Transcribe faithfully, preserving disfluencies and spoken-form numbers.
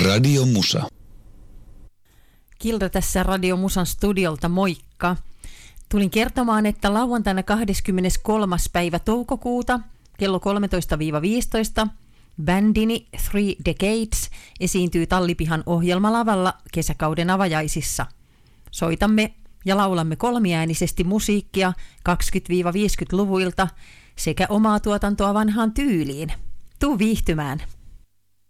Radio Musa. Kilda tässä Radio Musan studiolta, moikka. Tulin kertomaan, että lauantaina kahdeskymmeneskolmas päivä toukokuuta kello kolmetoista viisitoista bändini Three Decades esiintyy Tallipihan ohjelmalavalla kesäkauden avajaisissa. Soitamme ja laulamme kolmiäänisesti musiikkia kaksikymmentä-viisikymmentäluvuilta sekä omaa tuotantoa vanhaan tyyliin. Tuu viihtymään!